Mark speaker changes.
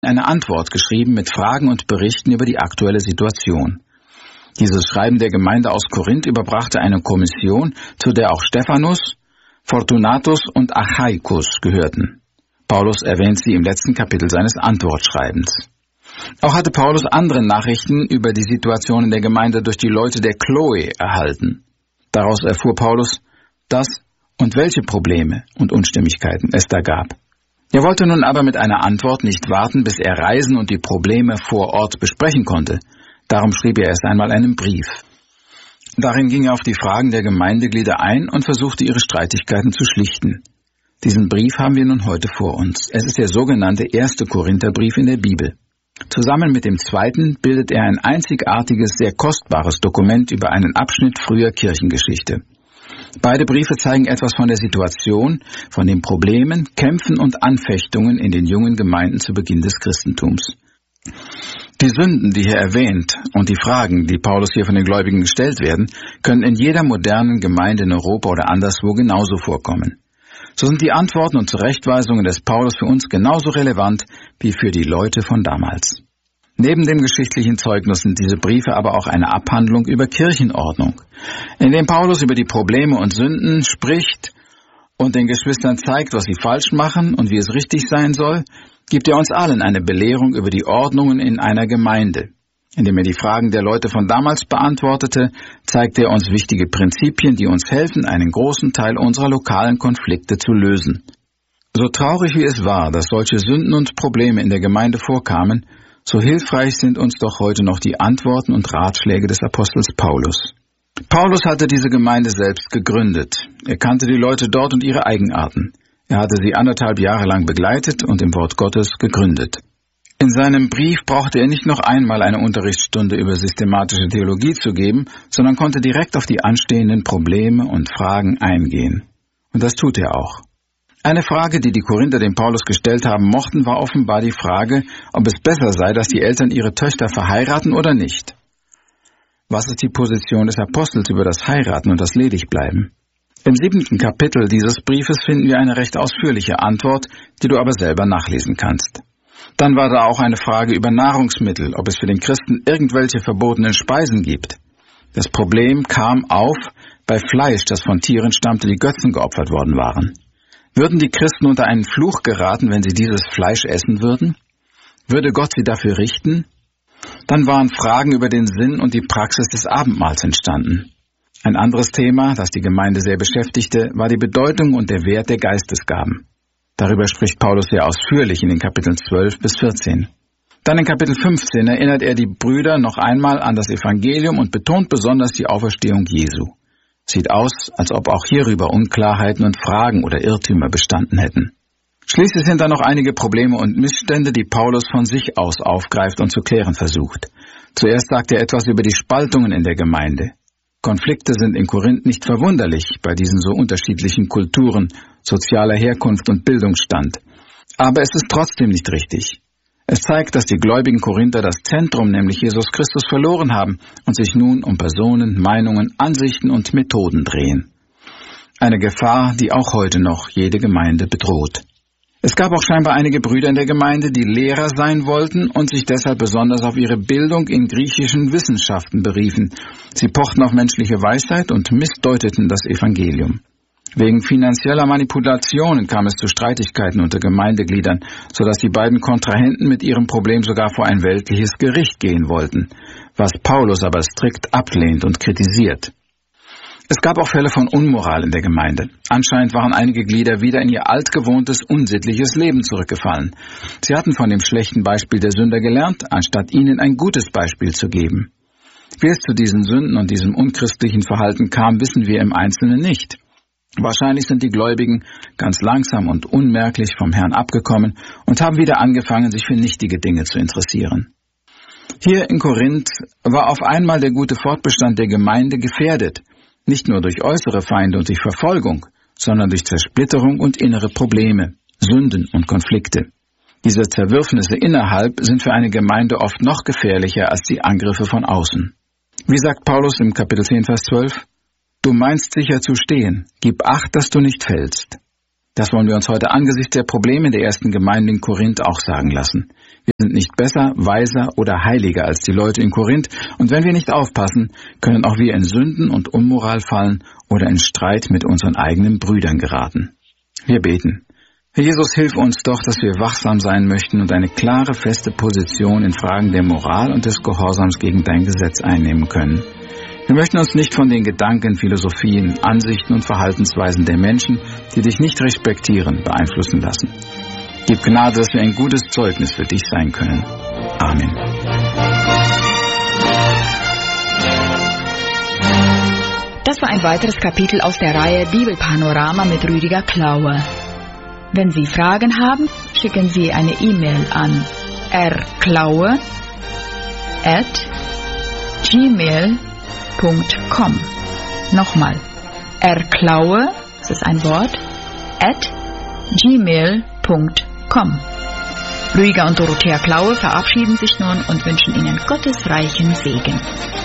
Speaker 1: eine Antwort geschrieben mit Fragen und Berichten über die aktuelle Situation. Dieses Schreiben der Gemeinde aus Korinth überbrachte eine Kommission, zu der auch Stephanus, Fortunatus und Achaicus gehörten. Paulus erwähnt sie im letzten Kapitel seines Antwortschreibens. Auch hatte Paulus andere Nachrichten über die Situation in der Gemeinde durch die Leute der Chloe erhalten. Daraus erfuhr Paulus, dass und welche Probleme und Unstimmigkeiten es da gab. Er wollte nun aber mit einer Antwort nicht warten, bis er reisen und die Probleme vor Ort besprechen konnte. Darum schrieb er erst einmal einen Brief. Darin ging er auf die Fragen der Gemeindeglieder ein und versuchte, ihre Streitigkeiten zu schlichten. Diesen Brief haben wir nun heute vor uns. Es ist der sogenannte 1. Korintherbrief in der Bibel. Zusammen mit dem 2. bildet er ein einzigartiges, sehr kostbares Dokument über einen Abschnitt früher Kirchengeschichte. Beide Briefe zeigen etwas von der Situation, von den Problemen, Kämpfen und Anfechtungen in den jungen Gemeinden zu Beginn des Christentums. Die Sünden, die hier erwähnt, und die Fragen, die Paulus hier von den Gläubigen gestellt werden, können in jeder modernen Gemeinde in Europa oder anderswo genauso vorkommen. So sind die Antworten und Zurechtweisungen des Paulus für uns genauso relevant wie für die Leute von damals. Neben dem geschichtlichen Zeugnis sind diese Briefe aber auch eine Abhandlung über Kirchenordnung, in dem Paulus über die Probleme und Sünden spricht und den Geschwistern zeigt, was sie falsch machen und wie es richtig sein soll, gibt er uns allen eine Belehrung über die Ordnungen in einer Gemeinde. Indem er die Fragen der Leute von damals beantwortete, zeigt er uns wichtige Prinzipien, die uns helfen, einen großen Teil unserer lokalen Konflikte zu lösen. So traurig wie es war, dass solche Sünden und Probleme in der Gemeinde vorkamen, so hilfreich sind uns doch heute noch die Antworten und Ratschläge des Apostels Paulus. Paulus hatte diese Gemeinde selbst gegründet. Er kannte die Leute dort und ihre Eigenarten. Er hatte sie 1,5 Jahre lang begleitet und im Wort Gottes gegründet. In seinem Brief brauchte er nicht noch einmal eine Unterrichtsstunde über systematische Theologie zu geben, sondern konnte direkt auf die anstehenden Probleme und Fragen eingehen. Und das tut er auch. Eine Frage, die die Korinther dem Paulus gestellt haben mochten, war offenbar die Frage, ob es besser sei, dass die Eltern ihre Töchter verheiraten oder nicht. Was ist die Position des Apostels über das Heiraten und das Ledigbleiben? Im 7. Kapitel dieses Briefes finden wir eine recht ausführliche Antwort, die du aber selber nachlesen kannst. Dann war da auch eine Frage über Nahrungsmittel, ob es für den Christen irgendwelche verbotenen Speisen gibt. Das Problem kam auf bei Fleisch, das von Tieren stammte, die Götzen geopfert worden waren. Würden die Christen unter einen Fluch geraten, wenn sie dieses Fleisch essen würden? Würde Gott sie dafür richten? Dann waren Fragen über den Sinn und die Praxis des Abendmahls entstanden. Ein anderes Thema, das die Gemeinde sehr beschäftigte, war die Bedeutung und der Wert der Geistesgaben. Darüber spricht Paulus sehr ausführlich in den Kapiteln 12 bis 14. Dann in Kapitel 15 erinnert er die Brüder noch einmal an das Evangelium und betont besonders die Auferstehung Jesu. Sieht aus, als ob auch hierüber Unklarheiten und Fragen oder Irrtümer bestanden hätten. Schließlich sind da noch einige Probleme und Missstände, die Paulus von sich aus aufgreift und zu klären versucht. Zuerst sagt er etwas über die Spaltungen in der Gemeinde. Konflikte sind in Korinth nicht verwunderlich bei diesen so unterschiedlichen Kulturen, sozialer Herkunft und Bildungsstand. Aber es ist trotzdem nicht richtig. Es zeigt, dass die gläubigen Korinther das Zentrum, nämlich Jesus Christus, verloren haben und sich nun um Personen, Meinungen, Ansichten und Methoden drehen. Eine Gefahr, die auch heute noch jede Gemeinde bedroht. Es gab auch scheinbar einige Brüder in der Gemeinde, die Lehrer sein wollten und sich deshalb besonders auf ihre Bildung in griechischen Wissenschaften beriefen. Sie pochten auf menschliche Weisheit und missdeuteten das Evangelium. Wegen finanzieller Manipulationen kam es zu Streitigkeiten unter Gemeindegliedern, sodass die beiden Kontrahenten mit ihrem Problem sogar vor ein weltliches Gericht gehen wollten, was Paulus aber strikt ablehnt und kritisiert. Es gab auch Fälle von Unmoral in der Gemeinde. Anscheinend waren einige Glieder wieder in ihr altgewohntes, unsittliches Leben zurückgefallen. Sie hatten von dem schlechten Beispiel der Sünder gelernt, anstatt ihnen ein gutes Beispiel zu geben. Wie es zu diesen Sünden und diesem unchristlichen Verhalten kam, wissen wir im Einzelnen nicht. Wahrscheinlich sind die Gläubigen ganz langsam und unmerklich vom Herrn abgekommen und haben wieder angefangen, sich für nichtige Dinge zu interessieren. Hier in Korinth war auf einmal der gute Fortbestand der Gemeinde gefährdet, nicht nur durch äußere Feinde und durch Verfolgung, sondern durch Zersplitterung und innere Probleme, Sünden und Konflikte. Diese Zerwürfnisse innerhalb sind für eine Gemeinde oft noch gefährlicher als die Angriffe von außen. Wie sagt Paulus im Kapitel 10, Vers 12? Du meinst sicher zu stehen, gib Acht, dass du nicht fällst. Das wollen wir uns heute angesichts der Probleme der ersten Gemeinde in Korinth auch sagen lassen. Wir sind nicht besser, weiser oder heiliger als die Leute in Korinth, und wenn wir nicht aufpassen, können auch wir in Sünden und Unmoral fallen oder in Streit mit unseren eigenen Brüdern geraten. Wir beten. Herr Jesus, hilf uns doch, dass wir wachsam sein möchten und eine klare, feste Position in Fragen der Moral und des Gehorsams gegen dein Gesetz einnehmen können. Wir möchten uns nicht von den Gedanken, Philosophien, Ansichten und Verhaltensweisen der Menschen, die dich nicht respektieren, beeinflussen lassen. Gib Gnade, dass wir ein gutes Zeugnis für dich sein können. Amen.
Speaker 2: Das war ein weiteres Kapitel aus der Reihe Bibelpanorama mit Rüdiger Klaue. Wenn Sie Fragen haben, schicken Sie eine E-Mail an rklaue@gmail.com. Nochmal, rklaue, das ist ein Wort, @gmail.com. Rüdiger und Dorothea Klaue verabschieden sich nun und wünschen Ihnen Gottes reichen Segen.